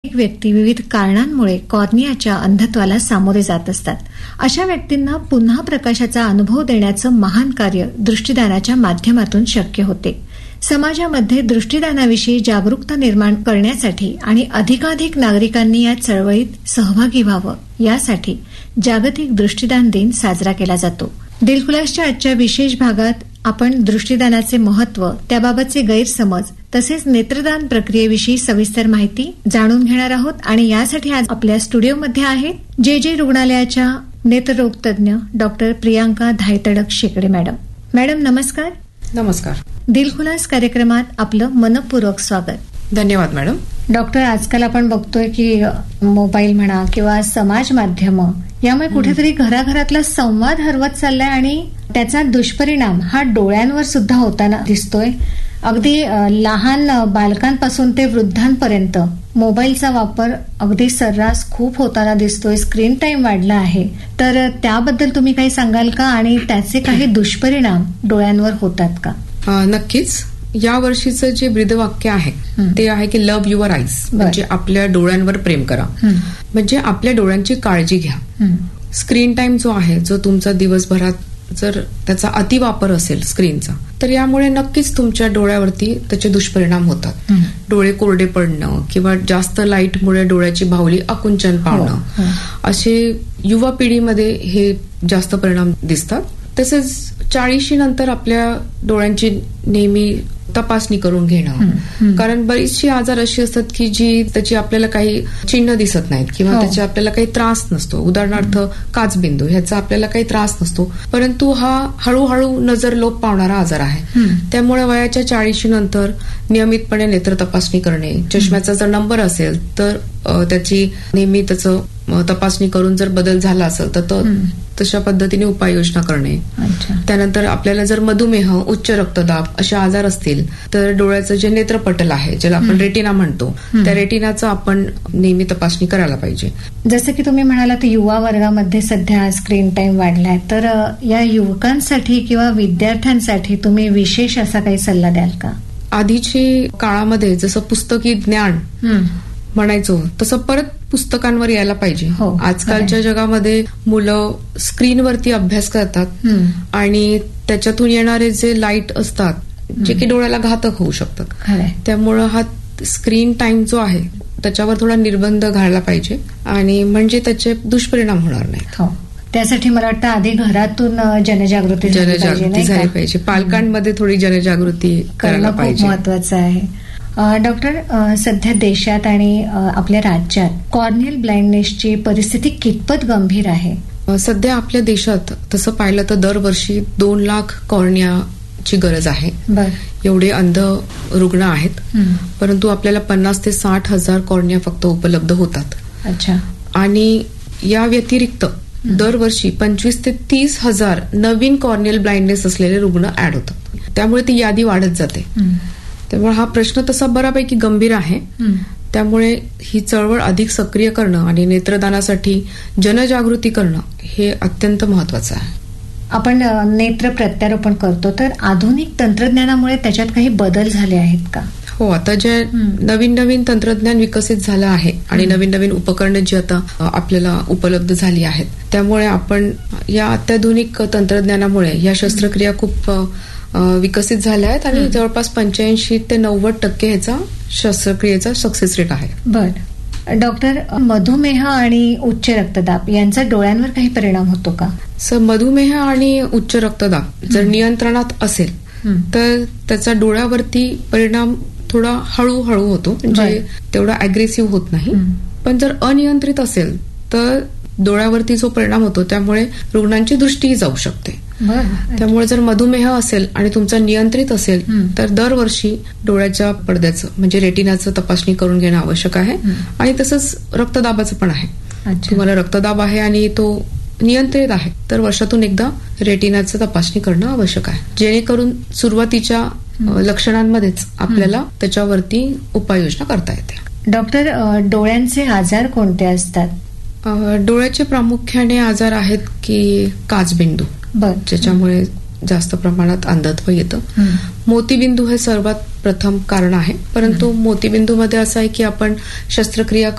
व्यक्ती विविध कारणांमुळे कॉर्नियाच्या अंधत्वाला सामोरे जात असतात. अशा व्यक्तींना पुन्हा प्रकाशाचा अनुभव देण्याचं महान कार्य दृष्टिदानाच्या माध्यमातून शक्य होते. समाजामध्ये दृष्टिदानाविषयी जागरूकता निर्माण करण्यासाठी आणि अधिकाधिक नागरिकांनी या चळवळीत सहभागी व्हावं यासाठी जागतिक दृष्टिदान दिन साजरा केला जातो. दिलखुलासच्या आजच्या विशेष भागात आपण दृष्टिदानाचे महत्त्व, त्याबाबतचे गैरसमज तसेच नेत्रदान प्रक्रियेविषयी सविस्तर माहिती जाणून घेणार आहोत. आणि यासाठी आज आपल्या स्टुडिओमध्ये आहेत जे रुग्णालयाच्या नेत्ररोग तज्ञ डॉक्टर प्रियांका धायतडक शेकडे मॅडम. मॅडम नमस्कार. नमस्कार. दिलखुलास कार्यक्रमात आपलं मनपूर्वक स्वागत. धन्यवाद मॅडम. डॉक्टर, आजकाल आपण बघतोय की मोबाईल म्हणा किंवा समाज माध्यम यामुळे कुठेतरी घराघरातला संवाद हरवत चाललाय आणि त्याचा दुष्परिणाम हा डोळ्यांवर सुद्धा होताना दिसतोय. अगदी लहान बालकांपासून ते वृद्धांपर्यंत मोबाईलचा वापर अगदी सर्रास खूप होताना दिसतोय. स्क्रीन टाइम वाढला आहे. तर त्याबद्दल तुम्ही काही सांगाल का आणि त्याचे काही दुष्परिणाम डोळ्यांवर होतात का? नक्कीच. या वर्षीचं जे ब्रीदवाक्य आहे ते आहे की लव्ह युअर आईज, म्हणजे आपल्या डोळ्यांवर प्रेम करा, म्हणजे आपल्या डोळ्यांची काळजी घ्या. स्क्रीन टाइम जो आहे, जो तुमचा दिवसभरात जर त्याचा अतिवापर असेल स्क्रीनचा, तर यामुळे नक्कीच तुमच्या डोळ्यावरती त्याचे दुष्परिणाम होतात. डोळे कोरडे पडणं किंवा जास्त लाईटमुळे डोळ्याची बाहुली आकुंचन पावणं, असे युवा पिढीमध्ये हे जास्त परिणाम दिसतात. तसेच 40 नंतर आपल्या डोळ्यांची नेहमी तपासणी करून घेणं, कारण बरीचशी आजार अशी असतात की जी त्याची आपल्याला काही चिन्ह दिसत नाहीत किंवा त्याचा आपल्याला काही त्रास नसतो. उदाहरणार्थ काचबिंदू, ह्याचा आपल्याला काही त्रास नसतो, परंतु हा हळूहळू नजर लोप पावणारा आजार आहे. त्यामुळे वयाच्या 40 नंतर नियमितपणे नेत्र तपासणी करणे, चष्म्याचा जर नंबर असेल तर त्याची नेहमी त्याचं तपासणी करून जर बदल झाला असेल तर तशा पद्धतीने उपाययोजना करणे. त्यानंतर आपल्याला जर मधुमेह, उच्च रक्तदाब असे आजार असतील तर डोळ्याचं जे नेत्रपटल आहे, ज्याला आपण रेटिना म्हणतो, त्या रेटिनाचं आपण नेहमी तपासणी करायला पाहिजे. जसं की तुम्ही म्हणालात युवा वर्गामध्ये सध्या स्क्रीन टाइम वाढलाय, तर या युवकांसाठी किंवा विद्यार्थ्यांसाठी तुम्ही विशेष असा काही सल्ला द्याल का? आधीची काळामध्ये जसं पुस्तकी ज्ञान म्हणायचो तसं परत पुस्तकांवर यायला पाहिजे. आजकालच्या जगामध्ये मुलं स्क्रीनवरती अभ्यास करतात आणि त्याच्यातून येणारे जे लाईट असतात जे की डोळ्याला घातक होऊ शकतात. त्यामुळं हा स्क्रीन टाइम जो आहे त्याच्यावर थोडा निर्बंध घालायला पाहिजे आणि म्हणजे त्याचे दुष्परिणाम होणार नाहीत. त्यासाठी मला वाटतं आधी घरातून जनजागृती झाली पाहिजे. पालकांमध्ये थोडी जनजागृती करायला पाहिजे, महत्वाचं आहे. डॉक्टर, सध्या देशात आणि आपल्या राज्यात कॉर्नियल ब्लाइंडनेसची परिस्थिती कितपत गंभीर आहे? सध्या आपल्या देशात तसं पाहिलं तर दरवर्षी 2 लाख कॉर्नियाची गरज आहे. एवढे अंध रुग्ण आहेत, परंतु आपल्याला 50 ते 60 हजार कॉर्निया फक्त उपलब्ध होतात. अच्छा. आणि या व्यतिरिक्त दरवर्षी 25 ते 30 हजार नवीन कॉर्नियल ब्लाइंडनेस असलेले रुग्ण ऍड होतात. त्यामुळे ती यादी वाढत जाते. त्यामुळे हा प्रश्न तसा बऱ्यापैकी गंभीर आहे. त्यामुळे ही चळवळ अधिक सक्रिय करणं आणि नेत्रदानासाठी जनजागृती करणं हे अत्यंत महत्वाचं आहे. आपण नेत्र प्रत्यारोपण करतो, तर आधुनिक तंत्रज्ञानामुळे त्याच्यात काही बदल झाले आहेत का? हो, आता जे नवीन नवीन तंत्रज्ञान विकसित झालं आहे आणि नवीन नवीन उपकरणे जी आता आपल्याला उपलब्ध झाली आहेत, त्यामुळे आपण या अत्याधुनिक तंत्रज्ञानामुळे या शस्त्रक्रिया खूप विकसित झाल्या आहेत आणि जवळपास 85 ते 90% ह्याचा शस्त्रक्रियेचा सक्सेस रेट आहे. बर. डॉक्टर, मधुमेह आणि उच्च रक्तदाब यांचा डोळ्यांवर काही परिणाम होतो का? मधुमेह आणि उच्च रक्तदाब जर नियंत्रणात असेल तर त्याचा डोळ्यावरती परिणाम थोडा हळूहळू होतो, म्हणजे तेवढा अग्रेसिव्ह होत नाही. पण जर अनियंत्रित असेल तर डोळ्यावरती जो परिणाम होतो त्यामुळे रुग्णांची दृष्टीही जाऊ शकते. त्यामुळे जर मधुमेह असेल आणि तुमचा नियंत्रित असेल तर दरवर्षी डोळ्याच्या पडद्याचं म्हणजे रेटिनाचं तपासणी करून घेणं आवश्यक आहे. आणि तसंच रक्तदाबाचं पण आहे. तुम्हाला रक्तदाब आहे आणि तो नियंत्रित आहे तर वर्षातून एकदा रेटिनाचं तपासणी करणं आवश्यक आहे, जेणेकरून सुरुवातीच्या लक्षणांमध्येच आपल्याला त्याच्यावरती उपाययोजना करता येते. डॉक्टर, डोळ्यांचे आजार कोणते असतात? डोळ्याचे प्रामुख्याने आजार आहेत की काचबिंदू, ज्याच्यामुळे जास्त प्रमाणात अंधत्व येतं. मोतीबिंदू हे सर्वात प्रथम कारण आहे, परंतु मोतीबिंदूमध्ये असं आहे की आपण शस्त्रक्रिया